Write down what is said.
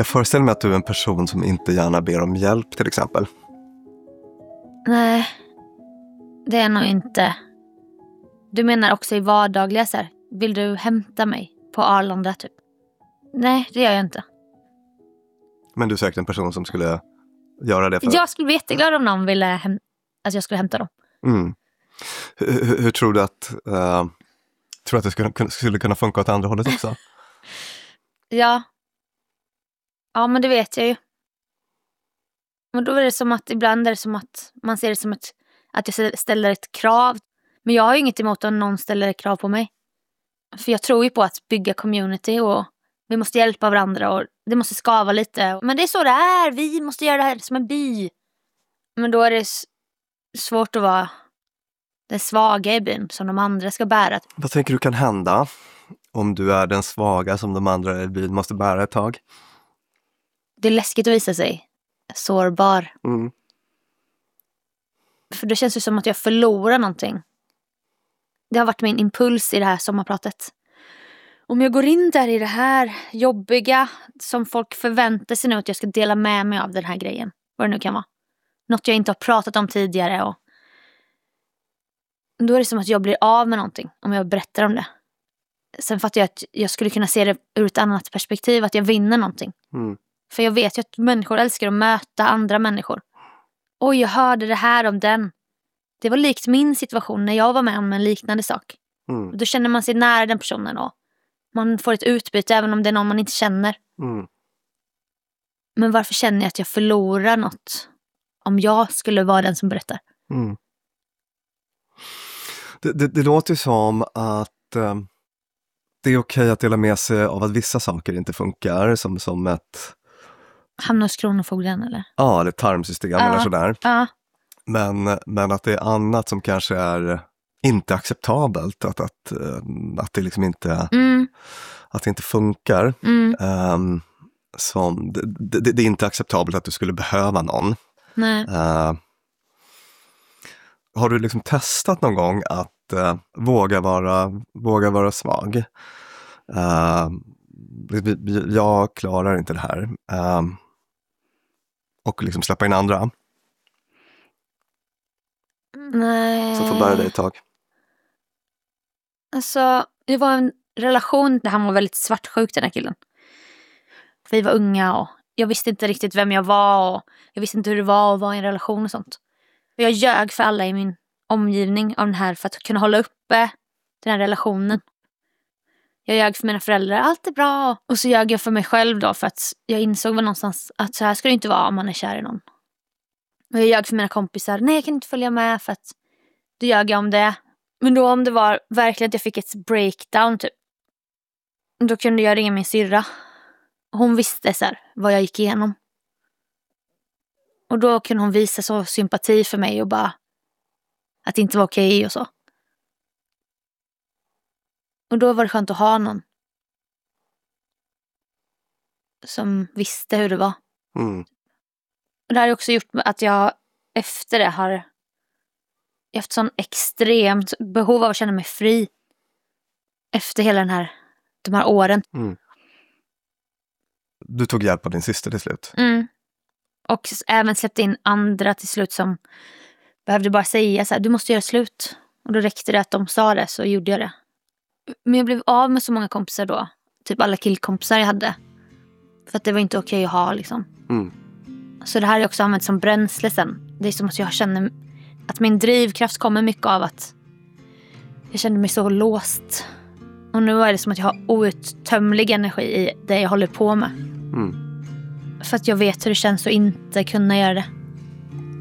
Jag föreställer mig att du är en person som inte gärna ber om hjälp till exempel. Nej, det är nog inte. Du menar också i vardagliga så här, vill du hämta mig på Arlanda typ? Nej, det gör jag inte. Men du är säkert en person som skulle göra det för... Jag skulle bli jätteglad om någon ville att jag skulle hämta dem. Mm. Hur tror du att... tror att det skulle kunna funka åt andra hållet också? Ja, men det vet jag ju. Men då är det som att ibland är det som att man ser det som att jag ställer ett krav. Men jag har ju inget emot om någon ställer ett krav på mig. För jag tror ju på att bygga community och vi måste hjälpa varandra och det måste skava lite. Men det är så det är, vi måste göra det här som en by. Men då är det svårt att vara den svaga i byn som de andra ska bära. Vad tänker du kan hända om du är den svaga som de andra i byn måste bära ett tag? Det är läskigt att visa sig sårbar. Mm. För det känns ju som att jag förlorar någonting. Det har varit min impuls i det här sommarpratet. Om jag går in där i det här jobbiga som folk förväntar sig nu att jag ska dela med mig av den här grejen. Vad det nu kan vara. Något jag inte har pratat om tidigare. Och då är det som att jag blir av med någonting om jag berättar om det. Sen fattar jag att jag skulle kunna se det ur ett annat perspektiv. Att jag vinner någonting. Mm. För jag vet ju att människor älskar att möta andra människor. Oj, jag hörde det här om den. Det var likt min situation när jag var med om en liknande sak. Mm. Då känner man sig nära den personen och man får ett utbyte även om det är någon man inte känner. Mm. Men varför känner jag att jag förlorar något om jag skulle vara den som berättar? Mm. Det låter ju som att det är okej att dela med sig av att vissa saker inte funkar som ett... Hamnar hos kronofogden eller? Ja, eller tarmsystem eller sådär. Ja. Men att det är annat som kanske är inte acceptabelt. Att det liksom inte... Att det inte funkar. Det är inte acceptabelt att du skulle behöva någon. Nej. Har du liksom testat någon gång att våga vara svag? Jag klarar inte det här. Och liksom släppa in andra. Nej. Som får bära dig ett tag. Alltså, det var en relation där han var väldigt svartsjuk, den här killen. Vi var unga och jag visste inte riktigt vem jag var och jag visste inte hur det var att vara i en relation och sånt. Och jag ljög för alla i min omgivning av den här för att kunna hålla uppe den här relationen. Jag ljög för mina föräldrar, allt är bra. Och så ljög jag för mig själv då för att jag insåg väl någonstans att så här ska det inte vara om man är kär i någon. Och jag ljög för mina kompisar, nej jag kan inte följa med för att då ljög jag om det. Men då om det var verkligen att jag fick ett breakdown typ. Då kunde jag ringa min syrra. Hon visste så här, vad jag gick igenom. Och då kunde hon visa så sympati för mig och bara att det inte var okej och så. Och då var det skönt att ha någon som visste hur det var. Mm. Och det har också gjort att jag efter det har haft sån extremt behov av att känna mig fri. Efter hela de här åren. Mm. Du tog hjälp av din syster till slut. Och även släppte in andra till slut som behövde bara säga så här, du måste göra slut. Och då räckte det att de sa det, så gjorde jag det. Men jag blev av med så många kompisar då. Typ alla killkompisar jag hade. För att det var inte okej att ha liksom. Så det här har jag också använt som bränsle sen. Det är som att jag känner att min drivkraft kommer mycket av att jag känner mig så låst. Och nu är det som att jag har outtömlig energi i det jag håller på med. För att jag vet hur det känns att inte kunna göra det.